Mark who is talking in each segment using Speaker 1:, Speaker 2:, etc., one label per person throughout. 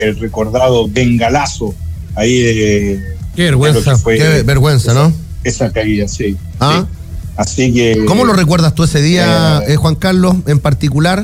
Speaker 1: el recordado bengalazo ahí de...
Speaker 2: Qué vergüenza,
Speaker 3: qué vergüenza, ¿no?
Speaker 1: Esa caída, sí.
Speaker 3: ¿Ah?
Speaker 1: Sí. Así que...
Speaker 3: ¿Cómo lo recuerdas tú ese día, Juan Carlos, en particular?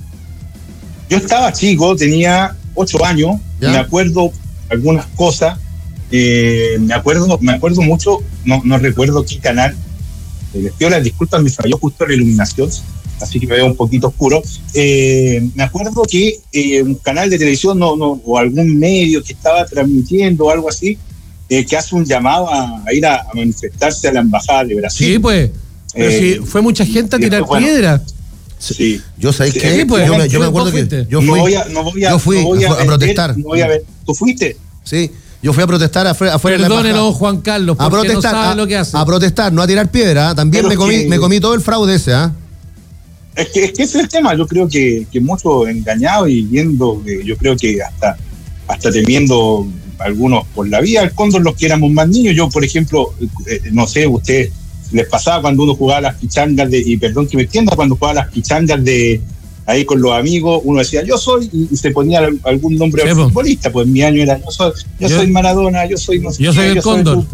Speaker 1: Yo estaba chico, tenía 8 años, me acuerdo algunas cosas, me acuerdo mucho, no recuerdo qué canal, les pido las disculpas, me falló justo la iluminación, así que me veo un poquito oscuro. Me acuerdo que un canal de televisión o algún medio que estaba transmitiendo o algo así, que hace un llamado a ir a manifestarse a la embajada de Brasil.
Speaker 2: Sí, pues, pero sí, fue mucha gente a tirar piedra.
Speaker 3: Sí. Yo sabía que
Speaker 2: sí, pues,
Speaker 3: yo me acuerdo que yo fui a protestar.
Speaker 1: ¿Tú fuiste?
Speaker 3: Sí, yo fui a protestar afuera de la embajada.
Speaker 2: Perdónelo, Juan Carlos, porque no sabe lo que hace.
Speaker 3: A protestar, no a tirar piedra. También me comí todo el fraude ese, ¿ah?
Speaker 1: Es que ese es el tema. Yo creo que muchos engañados y viendo, yo creo que hasta temiendo algunos por la vida, el Cóndor, los que éramos más niños. Yo, por ejemplo, no sé, ustedes les pasaba cuando uno jugaba las pichangas y perdón que me entienda, cuando jugaba las pichangas de ahí con los amigos, uno decía yo soy, y se ponía algún nombre de futbolista. Pues mi año era yo soy Maradona, yo soy no sé,
Speaker 2: yo soy el Cóndor.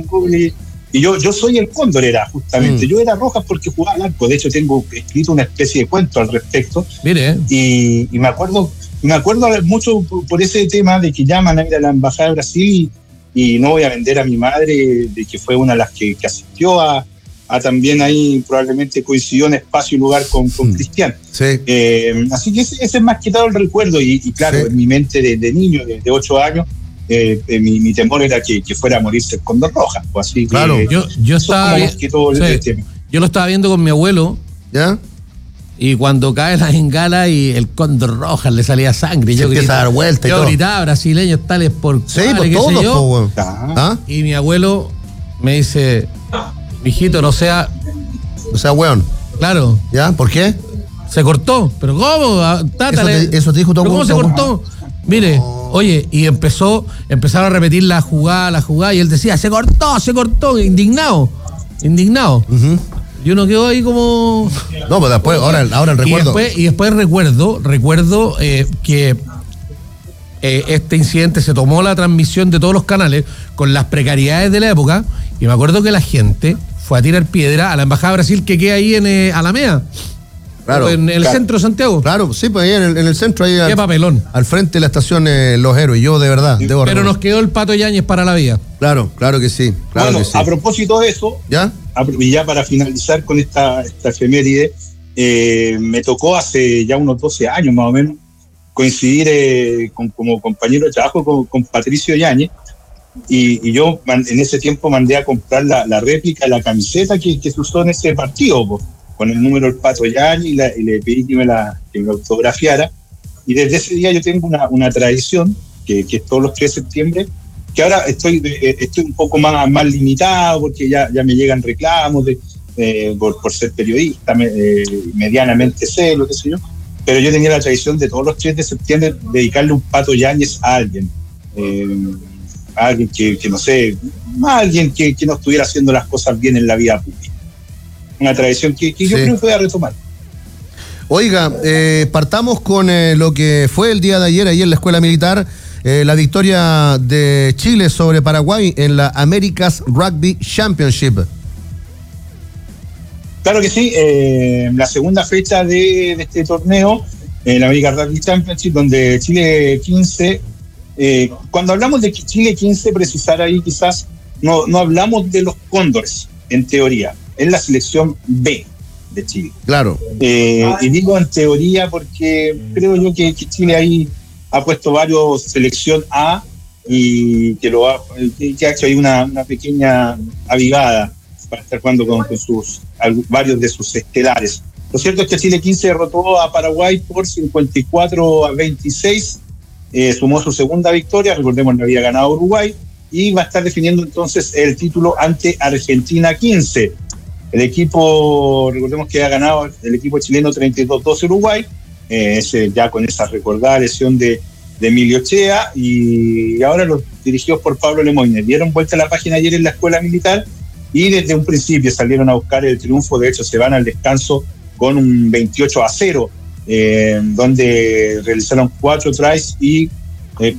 Speaker 1: Y yo soy el Cóndor, era justamente. Yo era Rojas porque jugaba al arco. De hecho, tengo escrito una especie de cuento al respecto.
Speaker 2: Mire.
Speaker 1: Y me acuerdo mucho por ese tema de que llaman a ir a la embajada de Brasil y no voy a vender a mi madre, de que fue una de las que asistió a también ahí, probablemente coincidió en espacio y lugar con Cristian.
Speaker 3: Sí.
Speaker 1: Así que ese es más que todo el recuerdo. Y claro, en mi mente de niño, de 8 años, mi temor era que fuera a morirse el Cóndor Rojas. Pues así
Speaker 3: claro,
Speaker 1: que
Speaker 2: yo estaba yo lo estaba viendo con mi abuelo.
Speaker 3: ¿Ya?
Speaker 2: Y cuando cae la bengala y el Cóndor Rojas le salía sangre,
Speaker 3: yo
Speaker 2: gritaba,
Speaker 3: a dar vuelta y
Speaker 2: yo
Speaker 3: todo.
Speaker 2: Gritaba brasileños tales por
Speaker 3: sí, por todos,
Speaker 2: y mi abuelo me dice, mijito, no sea
Speaker 3: weón.
Speaker 2: Claro.
Speaker 3: ¿Ya? ¿Por qué?
Speaker 2: Se cortó. ¿Pero cómo?
Speaker 3: Eso te dijo tu
Speaker 2: abuelo. ¿Cómo se cortó? Mire, oye, y empezaron a repetir la jugada, y él decía, se cortó, indignado. Uh-huh. Y uno quedó ahí como...
Speaker 3: No, pues después, ahora el recuerdo.
Speaker 2: Y después recuerdo que este incidente se tomó la transmisión de todos los canales con las precariedades de la época, y me acuerdo que la gente fue a tirar piedra a la embajada de Brasil que queda ahí en Alameda.
Speaker 3: Claro,
Speaker 2: en el centro de Santiago.
Speaker 3: Claro, sí, pues ahí en el centro. Ahí
Speaker 2: qué papelón.
Speaker 3: Al frente de la estación Los Héroes. Yo, de verdad, debo
Speaker 2: Pero nos quedó el Pato Yáñez para la vida.
Speaker 3: Claro que sí. Claro que sí.
Speaker 1: A propósito de eso,
Speaker 3: ¿ya?
Speaker 1: Y ya para finalizar con esta efeméride, me tocó hace ya unos 12 años más o menos coincidir como compañero de trabajo con Patricio Yáñez. Y yo en ese tiempo mandé a comprar la réplica de la camiseta que se usó en ese partido, pues, con el número del Pato Yáñez, y le pedí que me autografiara. Y desde ese día yo tengo una tradición, que es todos los 3 de septiembre, que ahora estoy un poco más limitado, porque ya me llegan reclamos por ser periodista, medianamente serio, qué sé yo. Pero yo tenía la tradición de todos los 3 de septiembre dedicarle un Pato Yáñez a alguien. A alguien que no sé, a alguien que no estuviera haciendo las cosas bien en la vida pública. Una tradición que yo creo que voy a retomar.
Speaker 3: Oiga, partamos con lo que fue el día de ayer ahí en la Escuela Militar, la victoria de Chile sobre Paraguay en la America's Rugby Championship.
Speaker 1: Claro que sí, la segunda fecha de este torneo, la America's Rugby Championship, donde Chile 15, cuando hablamos de Chile 15, precisar ahí quizás, no hablamos de los Cóndores, en teoría. Es la selección B de Chile.
Speaker 3: Claro.
Speaker 1: Y digo en teoría porque creo yo que Chile ahí ha puesto varios selección A y que ha hecho ahí una pequeña avivada para estar jugando con varios de sus estelares. Lo cierto es que Chile 15 derrotó a Paraguay por 54-26, sumó su segunda victoria, recordemos que había ganado Uruguay, y va a estar definiendo entonces el título ante Argentina 15. El equipo, recordemos que ha ganado el equipo chileno 32-12 Uruguay, ya con esa recordada lesión de Emilio Chea, y ahora los dirigidos por Pablo Lemoyne dieron vuelta a la página ayer en la Escuela Militar y desde un principio salieron a buscar el triunfo. De hecho, se van al descanso con un 28-0, donde realizaron 4 tries y